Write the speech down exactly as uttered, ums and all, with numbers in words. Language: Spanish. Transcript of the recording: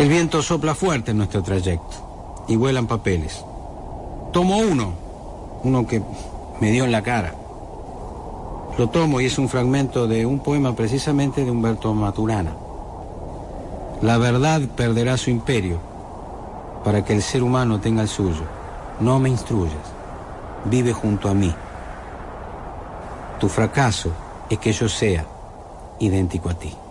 El viento sopla fuerte en nuestro trayecto y vuelan papeles. Tomo uno, uno que me dio en la cara. Lo tomo y es un fragmento de un poema precisamente de Humberto Maturana. La verdad perderá su imperio para que el ser humano tenga el suyo. No me instruyas, vive junto a mí. Tu fracaso es que yo sea idéntico a ti.